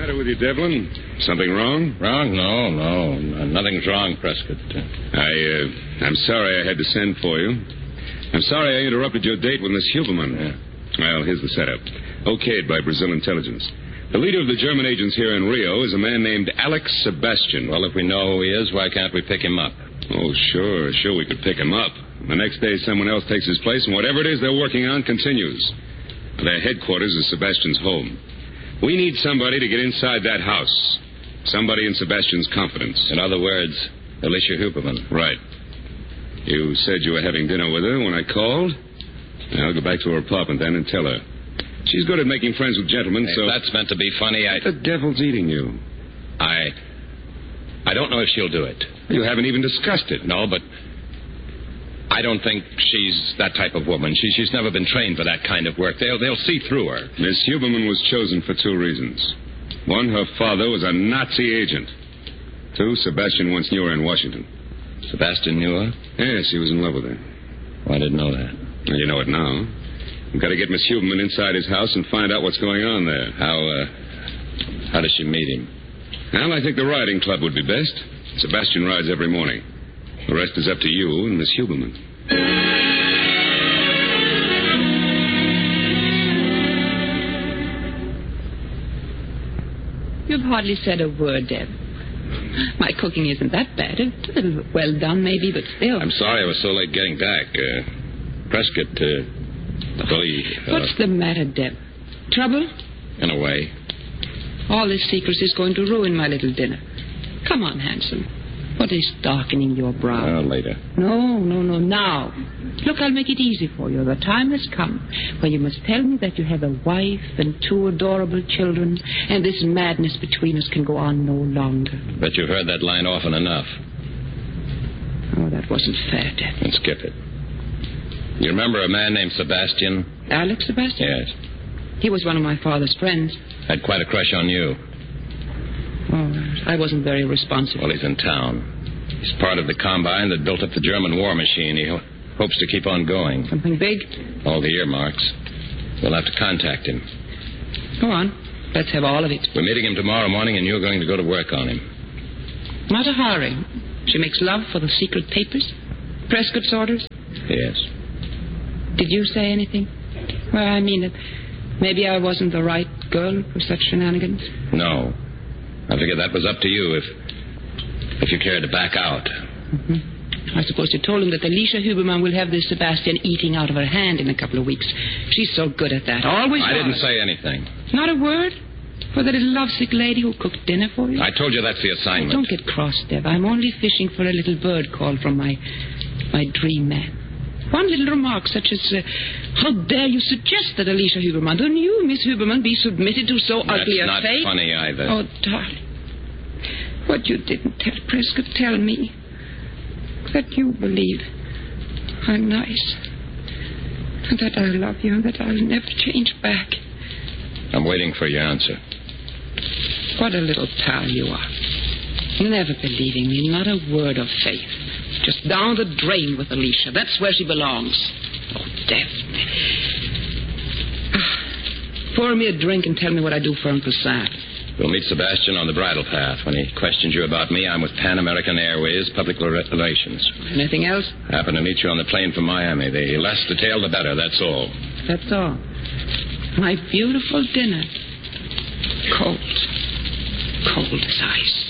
matter with you, Devlin? Something wrong? Wrong? No. Nothing's wrong, Prescott. I'm sorry I had to send for you. I'm sorry I interrupted your date with Miss Huberman. Yeah. Well, here's the setup. Okayed by Brazil intelligence. The leader of the German agents here in Rio is a man named Alex Sebastian. Well, if we know who he is, why can't we pick him up? Oh, sure we could pick him up. The next day, someone else takes his place, and whatever it is they're working on continues. Their headquarters is Sebastian's home. We need somebody to get inside that house. Somebody in Sebastian's confidence. In other words, Alicia Huberman. Right. You said you were having dinner with her when I called? I'll go back to her apartment then and tell her. She's good at making friends with gentlemen, so... If that's meant to be funny, The devil's eating you. I don't know if she'll do it. You haven't even discussed it. No, but I don't think she's that type of woman. She's never been trained for that kind of work. They'll see through her. Miss Huberman was chosen for two reasons. One, her father was a Nazi agent. Two, Sebastian once knew her in Washington. Sebastian knew her? Yes, he was in love with her. Well, I didn't know that. Well, you know it now. We've got to get Miss Huberman inside his house and find out what's going on there. How does she meet him? Well, I think the riding club would be best. Sebastian rides every morning. The rest is up to you and Miss Huberman. You've hardly said a word, Deb. My cooking isn't that bad. It's a little well done, maybe, but still. I'm sorry I was so late getting back. Prescott, What's the matter, Deb? Trouble? In a way. All this secrecy is going to ruin my little dinner. Come on, handsome. What is darkening your brow? Later. No, now. Look, I'll make it easy for you. The time has come when you must tell me that you have a wife and two adorable children, and this madness between us can go on no longer. Bet you've heard that line often enough. Oh, that wasn't fair, Deb. Then skip it. You remember a man named Sebastian? Alex Sebastian? Yes. He was one of my father's friends. Had quite a crush on you. Oh, I wasn't very responsive. Well, he's in town. He's part of the combine that built up the German war machine. He hopes to keep on going. Something big? All the earmarks. We'll have to contact him. Go on. Let's have all of it. We're meeting him tomorrow morning, and you're going to go to work on him. Not a hurry. She makes love for the secret papers? Prescott's orders? Yes. Did you say anything? Well, I mean that maybe I wasn't the right girl for such shenanigans. No. I figured that was up to you if you cared to back out. Mm-hmm. I suppose you told him that Alicia Huberman will have this Sebastian eating out of her hand in a couple of weeks. She's so good at that. Always I was. didn't say anything. Not a word? For the little lovesick lady who cooked dinner for you? I told you that's the assignment. Don't get cross, Deb. I'm only fishing for a little bird call from my dream man. One little remark such as, how dare you suggest that Alicia Huberman, don't you, Miss Huberman, be submitted to so ugly a That's fate? not funny either. Oh, darling. What you didn't tell Prescott, tell me. That you believe I'm nice. And that I love you and that I'll never change back. I'm waiting for your answer. What a little pal you are. Never believing me, not a word of faith. Just down the drain with Alicia. That's where she belongs. Oh, Deb. Pour me a drink and tell me what I do for Uncle Sam. We'll meet Sebastian on the bridle path. When he questions you about me, I'm with Pan American Airways, Public Relations. Anything else? Happen to meet you on the plane from Miami. The less detail, the better, that's all. That's all. My beautiful dinner. Cold. Cold as ice.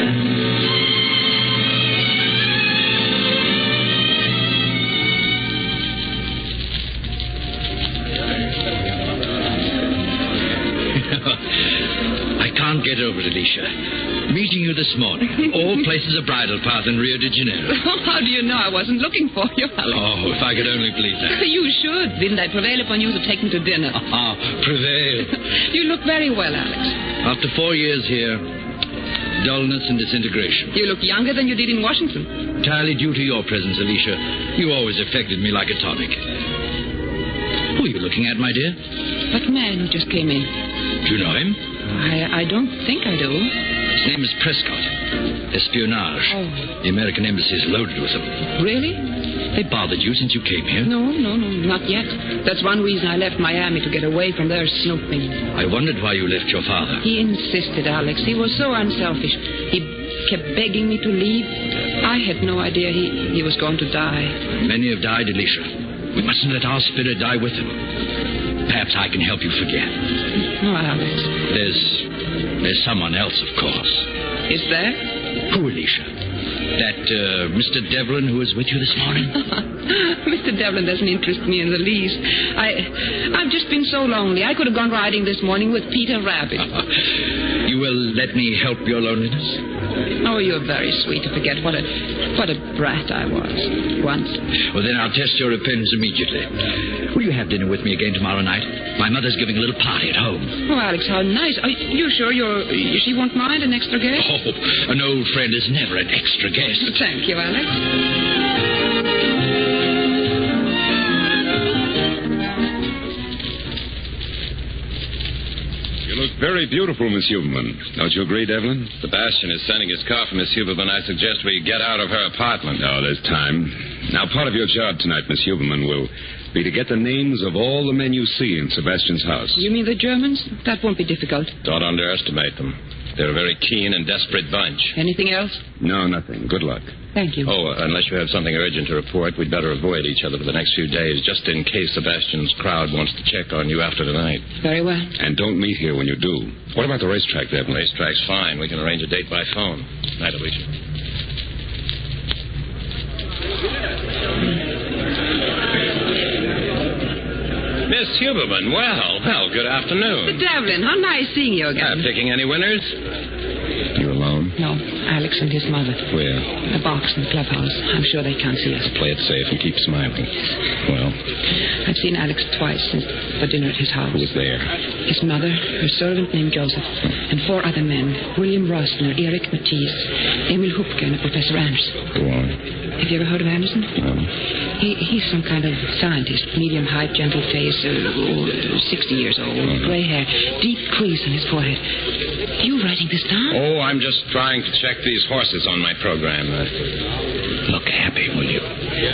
Can't get over it, Alicia. Meeting you this morning. All places a bridal path in Rio de Janeiro. How do you know I wasn't looking for you, Alex? Oh, if I could only believe that. You should. Didn't I prevail upon you to take me to dinner? Prevail. You look very well, Alex. After 4 years here, dullness and disintegration. You look younger than you did in Washington. Entirely due to your presence, Alicia. You always affected me like a tonic. Who are you looking at, my dear? That man who just came in. Do you know him? I don't think I do. His name is Prescott. Espionage. Oh. The American embassy is loaded with them. Really? They bothered you since you came here? No, not yet. That's one reason I left Miami, to get away from their snooping. I wondered why you left your father. He insisted, Alex. He was so unselfish. He kept begging me to leave. I had no idea he was going to die. Many have died, Alicia. We mustn't let our spirit die with him. Perhaps I can help you forget. No, Alex. There's someone else, of course. Is there? Who, Alicia? That Mr. Devlin who was with you this morning? Mr. Devlin doesn't interest me in the least. I've just been so lonely. I could have gone riding this morning with Peter Rabbit. You will let me help your loneliness? Oh, you're very sweet to forget what a brat I was once. Well, then I'll test your repentance immediately. Will you have dinner with me again tomorrow night? My mother's giving a little party at home. Oh, Alex, how nice. Are you sure she won't mind an extra guest? Oh, an old friend is never an extra guest. Thank you, Alex. You look very beautiful, Miss Huberman. Don't you agree, Devlin? Sebastian is sending his car for Miss Huberman. I suggest we get out of her apartment. Oh, there's time. Now, part of your job tonight, Miss Huberman, will be to get the names of all the men you see in Sebastian's house. You mean the Germans? That won't be difficult. Don't underestimate them. They're a very keen and desperate bunch. Anything else? No, nothing. Good luck. Thank you. Oh, unless you have something urgent to report, we'd better avoid each other for the next few days, just in case Sebastian's crowd wants to check on you after tonight. Very well. And don't meet here when you do. What about the racetrack, Devlin? Racetrack's fine. We can arrange a date by phone. Night, Alicia. Miss Huberman, well, good afternoon. Mr. Devlin, how nice seeing you again. Picking any winners? You alone? No, Alex and his mother. Where? A box in the clubhouse. I'm sure they can't see us. Play it safe and keep smiling. Well, I've seen Alex twice since for dinner at his house. who was there? His mother, her servant named Joseph, and 4 other men. William Rosner, Eric Matisse, Emil Hupke, and Professor Anderson. Go on. Have you ever heard of Anderson? No. He's some kind of scientist. Medium height, gentle face, 60 years old, gray hair, deep crease on his forehead. You writing this down? Oh, I'm just trying to check these horses on my program. Look happy, will you?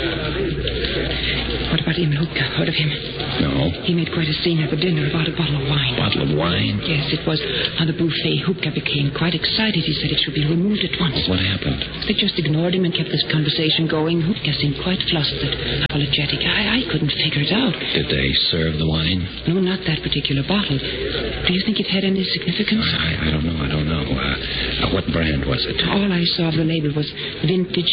What about Emil Hupke? Heard of him? No. He made quite a scene at the dinner about a bottle of wine. Bottle of wine? Yes, it was on the buffet. Hupke became quite excited. He said it should be removed at once. What happened? They just ignored him and kept this conversation going. Hupke seemed quite flustered, apologetic. I couldn't figure it out. Did they serve the wine? No, not that particular bottle. Do you think it had any significance? I don't know. What brand was it? All I saw of the label was vintage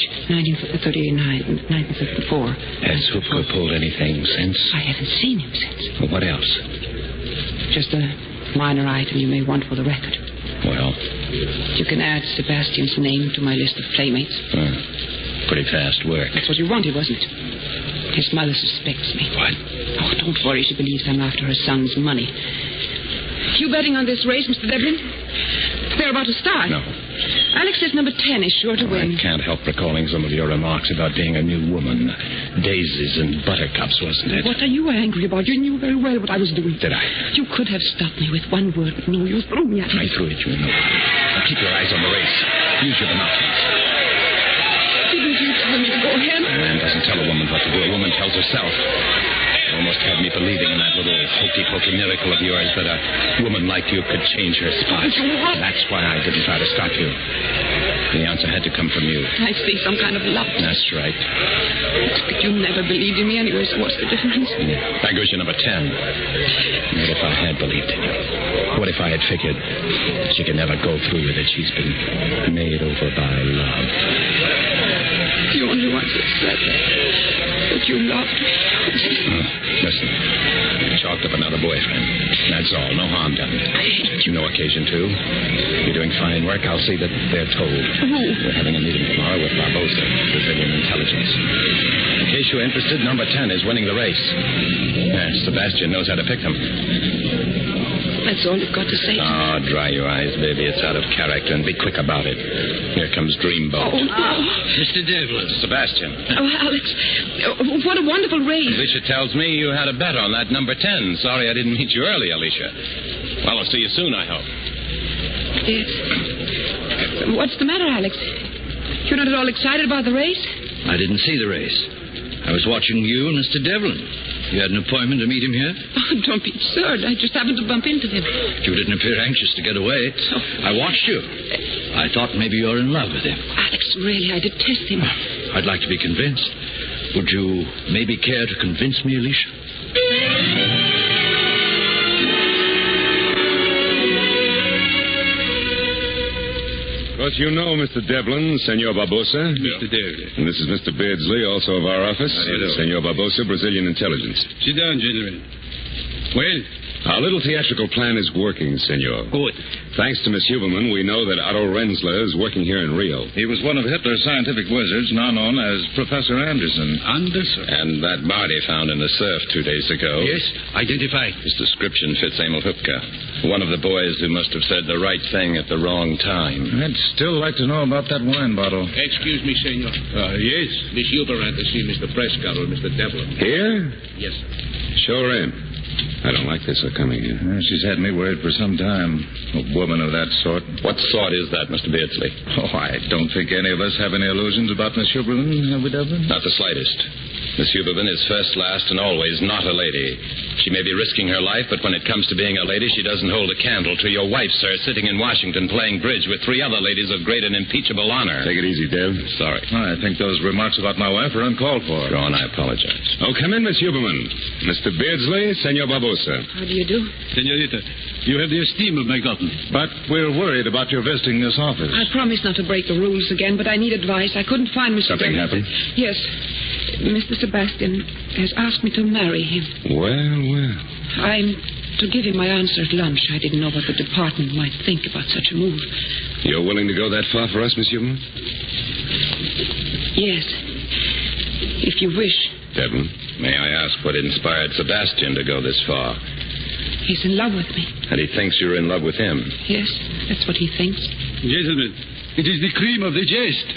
1934. Has Hupke pulled anything since? I haven't seen him since. Well, what else? Just a minor item you may want for the record. Well, You can add Sebastian's name to my list of playmates. pretty fast work. That's what you wanted, wasn't it? His mother suspects me. What? Oh, don't worry. She believes I'm after her son's money. You betting on this race, Mr. Devlin? They're about to start. No. Alex says number 10 is sure to win. I can't help recalling some of your remarks about being a new woman. Daisies and buttercups, wasn't it? What are you angry about? You knew very well what I was doing. Did I? You could have stopped me with one word, but no, you threw me at I me. threw at you, no. Now keep your eyes on the race. Use your binoculars. Didn't you tell me to go ahead? A man doesn't tell a woman what to do. A woman tells herself. You almost had me believing in that little hokey-pokey miracle of yours that a woman like you could change her spots. That's why I didn't try to stop you. The answer had to come from you. I see some kind of love. That's right. But you never believed in me anyway, so what's the difference? That goes you number 10. What if I had believed in you? What if I had figured she could never go through with it? She's been made over by love. You only once have said that you loved me. Listen, chalked up another boyfriend. That's all. No harm done. No occasion to. You're doing fine work. I'll see that they're told. We're having a meeting tomorrow with Barbosa, Brazilian intelligence. In case you're interested, number 10 is winning the race. Yes, Sebastian knows how to pick them. That's all you've got to say. Oh, dry your eyes, baby. It's out of character, and be quick about it. Here comes Dreamboat. Oh, no. Mr. Devlin. Sebastian. Oh, Alex, what a wonderful race. Alicia tells me you had a bet on that number 10. Sorry I didn't meet you early, Alicia. Well, I'll see you soon, I hope. Yes. What's the matter, Alex? You're not at all excited about the race? I didn't see the race. I was watching you and Mr. Devlin. You had an appointment to meet him here? Oh, don't be absurd. I just happened to bump into him. You didn't appear anxious to get away. I watched you. I thought maybe you're in love with him. Alex, really, I detest him. I'd like to be convinced. Would you maybe care to convince me, Alicia? Of course, you know Mr. Devlin, Senor Barbosa. Mr. Devlin. And this is Mr. Beardsley, also of our office. Senor Barbosa, Brazilian Intelligence. Sit down, gentlemen. Well? Our little theatrical plan is working, Senor. Good. Thanks to Miss Huberman, we know that Otto Renzler is working here in Rio. He was one of Hitler's scientific wizards, now known as Professor Anderson. Anderson? And that body found in the surf 2 days ago. Yes, identified. His description fits Emil Hupka, one of the boys who must have said the right thing at the wrong time. I'd still like to know about that wine bottle. Excuse me, senor. Yes? Miss Huberman to see Mr. Prescott or Mr. Devlin. Here? Yes, sir. Show her in. I don't like this, coming here. She's had me worried for some time. A woman of that sort. What sort is that, Mr. Beardsley? Oh, I don't think any of us have any illusions about Miss Huberman, have we, Devlin? Not the slightest. Miss Huberman is first, last, and always not a lady. She may be risking her life, but when it comes to being a lady, she doesn't hold a candle to your wife, sir, sitting in Washington playing bridge with 3 other ladies of great and impeachable honor. Take it easy, Dev. Sorry. I think those remarks about my wife are uncalled for. Go on, I apologize. Oh, come in, Miss Huberman. Mr. Beardsley, Senor Barbosa. How do you do? Senorita, you have the esteem of McNaughton. But we're worried about your visiting this office. I promise not to break the rules again, but I need advice. I couldn't find Mr. Something happened? Yes. Mr. Sebastian has asked me to marry him. Well. I'm to give him my answer at lunch. I didn't know what the department might think about such a move. You're willing to go that far for us, Miss Huberman? Yes. If you wish. Devlin? May I ask what inspired Sebastian to go this far? He's in love with me. And he thinks you're in love with him. Yes, that's what he thinks. Gentlemen, it is the cream of the jest.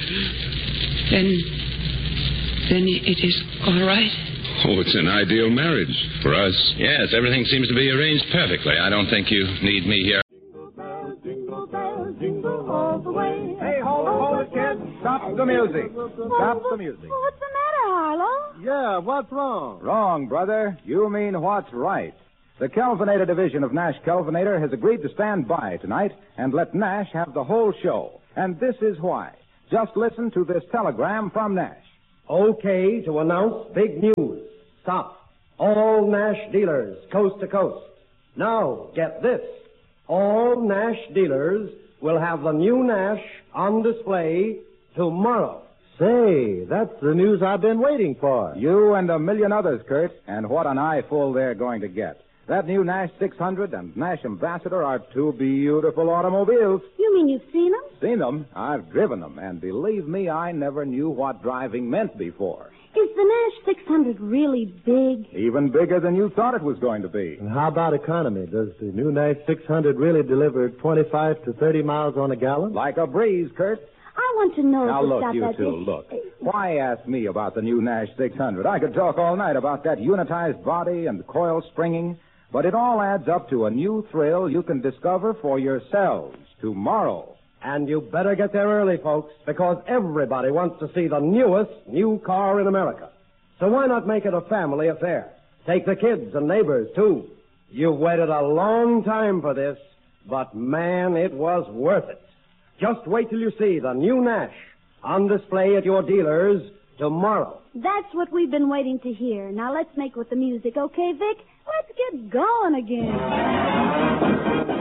Then it is all right. Oh, it's an ideal marriage for us. Yes, everything seems to be arranged perfectly. I don't think you need me here. Jingle bells, jingle all the way. Hey, hold it, kids. Stop the music. Stop the music. What's the matter, Harlow? Yeah, what's wrong? Wrong, brother. You mean what's right. The Kelvinator division of Nash Kelvinator has agreed to stand by tonight and let Nash have the whole show. And this is why. Just listen to this telegram from Nash. Okay to announce big news. Stop. All Nash dealers, coast to coast. Now, get this. All Nash dealers will have the new Nash on display tomorrow. Say, that's the news I've been waiting for. You and a million others, Kurt. And what an eyeful they're going to get. That new Nash 600 and Nash Ambassador are 2 beautiful automobiles. You mean you've seen them? Seen them? I've driven them. And believe me, I never knew what driving meant before. Is the Nash 600 really big? Even bigger than you thought it was going to be. And how about economy? Does the new Nash 600 really deliver 25 to 30 miles on a gallon? Like a breeze, Kurt. I want to know Now, if look, it's you got that two, big... look. Why ask me about the new Nash 600? I could talk all night about that unitized body and coil springing, but it all adds up to a new thrill you can discover for yourselves tomorrow. And you better get there early, folks, because everybody wants to see the newest new car in America. So why not make it a family affair? Take the kids and neighbors, too. You've waited a long time for this, but, man, it was worth it. Just wait till you see the new Nash on display at your dealers tomorrow. That's what we've been waiting to hear. Now let's make with the music, okay, Vic? Let's get going again.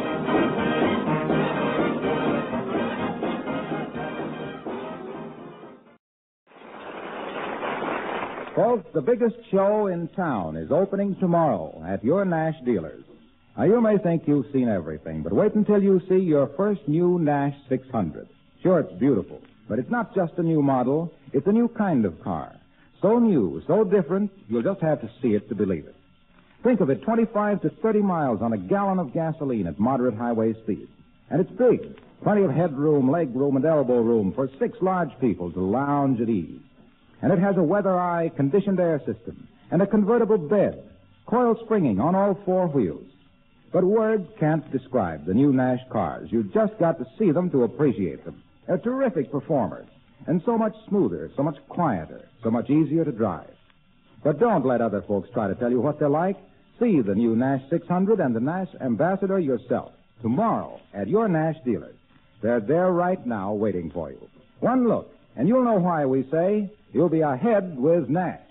Folks, the biggest show in town is opening tomorrow at your Nash dealers. Now, you may think you've seen everything, but wait until you see your first new Nash 600. Sure, it's beautiful, but it's not just a new model. It's a new kind of car. So new, so different, you'll just have to see it to believe it. Think of it, 25 to 30 miles on a gallon of gasoline at moderate highway speed. And it's big. Plenty of headroom, leg room, and elbow room for 6 large people to lounge at ease. And it has a weather eye conditioned air system and a convertible bed, coil springing on all 4 wheels. But words can't describe the new Nash cars. You've just got to see them to appreciate them. They're terrific performers, and so much smoother, so much quieter, so much easier to drive. But don't let other folks try to tell you what they're like. See the new Nash 600 and the Nash Ambassador yourself tomorrow at your Nash dealers. They're there right now waiting for you. One look, and you'll know why we say you'll be ahead with Nash.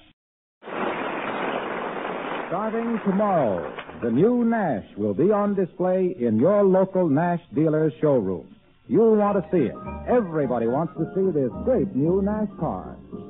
Starting tomorrow, the new Nash will be on display in your local Nash dealer's showroom. You'll want to see it. Everybody wants to see this great new Nash car.